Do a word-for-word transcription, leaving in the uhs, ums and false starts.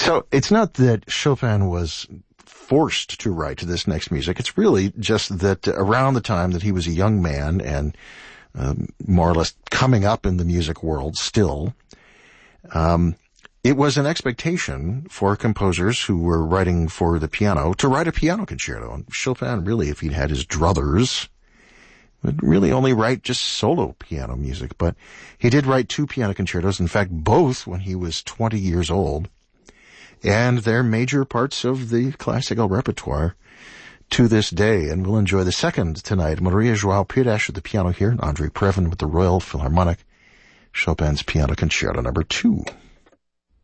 So it's not that Chopin was forced to write this next music. It's really just that around the time that he was a young man and um, more or less coming up in the music world still, um, it was an expectation for composers who were writing for the piano to write a piano concerto. And Chopin, really, if he'd had his druthers, would really only write just solo piano music. But he did write two piano concertos, in fact, both when he was twenty years old. And they're major parts of the classical repertoire to this day. And we'll enjoy the second tonight. Maria João Pires at the piano here, and Andre Previn with the Royal Philharmonic, Chopin's Piano Concerto number two.